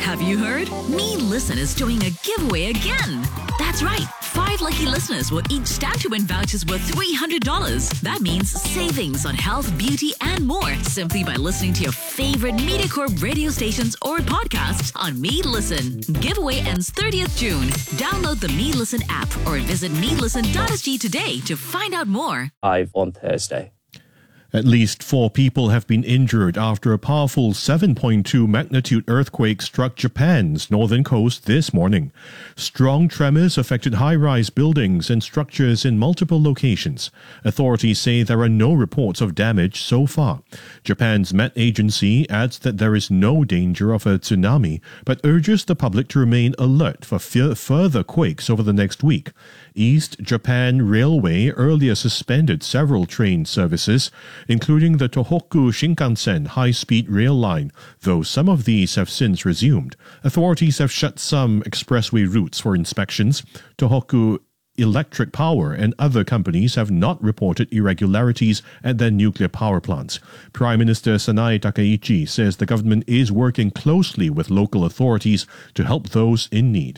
Have you heard? Me Listen is doing a giveaway again. That's right. 5 lucky listeners will each stand to win vouchers worth $300. That means savings on health, beauty, and more simply by listening to your favorite MediaCorp radio stations or podcasts on Me Listen. Giveaway ends 30th June. Download the Me Listen app or visit melisten.sg today to find out more. Live on Thursday. At least 4 people have been injured after a powerful 7.2 magnitude earthquake struck Japan's northern coast this morning. Strong tremors affected high-rise buildings and structures in multiple locations. Authorities say there are no reports of damage so far. Japan's Met Agency adds that there is no danger of a tsunami, but urges the public to remain alert for further quakes over the next week. East Japan Railway earlier suspended several train services, including the Tohoku Shinkansen high-speed rail line, though some of these have since resumed. Authorities have shut some expressway routes for inspections. Tohoku Electric Power and other companies have not reported irregularities at their nuclear power plants. Prime Minister Sanae Takaichi says the government is working closely with local authorities to help those in need.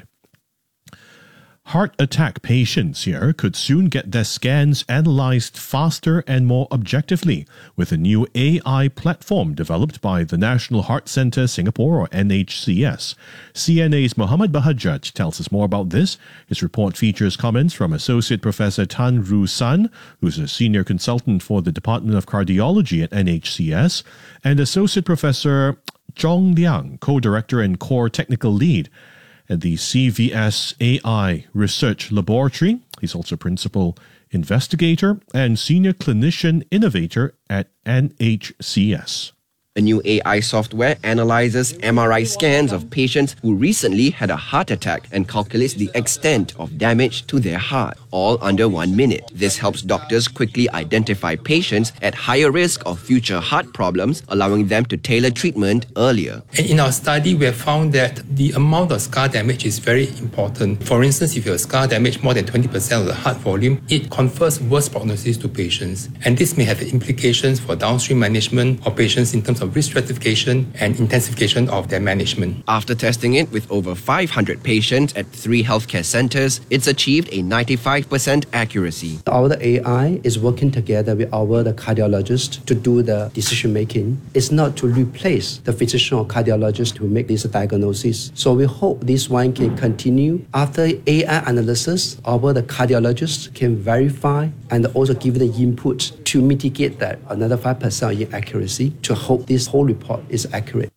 Heart attack patients here could soon get their scans analyzed faster and more objectively with a new AI platform developed by the National Heart Centre Singapore, or NHCS. CNA's Muhammad Bahajat tells us more about this. His report features comments from Associate Professor Tan Ru San, who's a senior consultant for the Department of Cardiology at NHCS, and Associate Professor Zhong Liang, co-director and core technical lead at the CVS AI Research Laboratory. He's also principal investigator and senior clinician innovator at NHCS. A new AI software analyzes MRI scans of patients who recently had a heart attack and calculates the extent of damage to their heart, all under 1 minute. This helps doctors quickly identify patients at higher risk of future heart problems, allowing them to tailor treatment earlier. In our study, we have found that the amount of scar damage is very important. For instance, if you have scar damage more than 20% of the heart volume, it confers worse prognosis to patients. And this may have implications for downstream management of patients in terms of risk stratification and intensification of their management. After testing it with over 500 patients at 3 healthcare centers, it's achieved a 95% accuracy. Our AI is working together with the cardiologist to do the decision making. It's not to replace the physician or cardiologist to make this diagnosis. So we hope this one can continue. After AI analysis, the cardiologist can verify and also give the input to mitigate that another 5% inaccuracy to hope this whole report is accurate.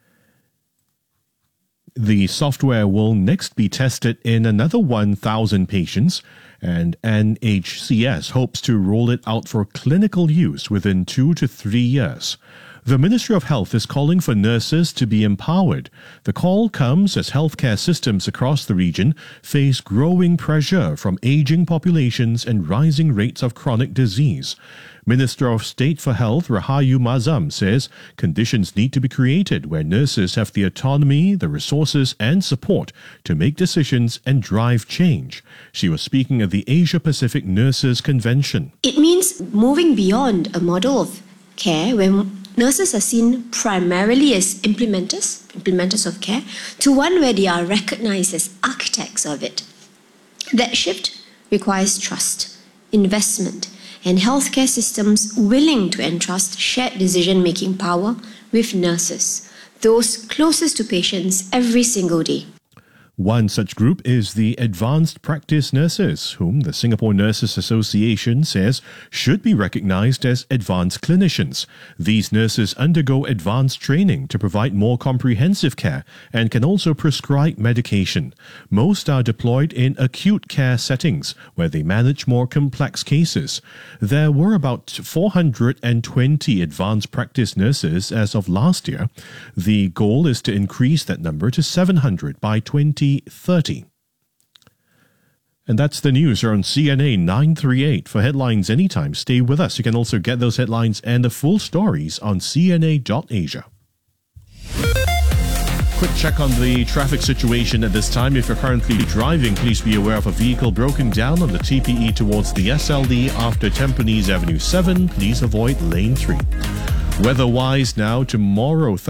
The software will next be tested in another 1,000 patients, and NHCS hopes to roll it out for clinical use within 2 to 3 years. The Ministry of Health is calling for nurses to be empowered. The call comes as healthcare systems across the region face growing pressure from aging populations and rising rates of chronic disease. Minister of State for Health Rahayu Mazam says conditions need to be created where nurses have the autonomy, the resources and support to make decisions and drive change. She was speaking at the Asia Pacific Nurses Convention. It means moving beyond a model of care where nurses are seen primarily as implementers of care, to one where they are recognized as architects of it. That shift requires trust, investment, and healthcare systems willing to entrust shared decision-making power with nurses, those closest to patients every single day. One such group is the Advanced Practice Nurses, whom the Singapore Nurses Association says should be recognized as advanced clinicians. These nurses undergo advanced training to provide more comprehensive care and can also prescribe medication. Most are deployed in acute care settings where they manage more complex cases. There were about 420 advanced practice nurses as of last year. The goal is to increase that number to 700 by 2030. And that's the news here on CNA 938. For headlines anytime, stay with us. You can also get those headlines and the full stories on cna.asia. Quick check on the traffic situation at this time. If you're currently driving, please be aware of a vehicle broken down on the TPE towards the SLD after Tampines Avenue 7. Please avoid lane 3. Weather-wise now, tomorrow